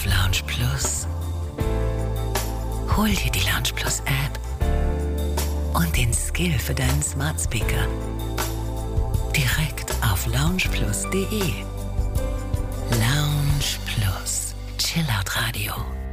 auf Lounge Plus. Hol dir die Lounge Plus App und den Skill für deinen Smart Speaker. Direkt auf loungeplus.de. Lounge Plus. Chillout Radio.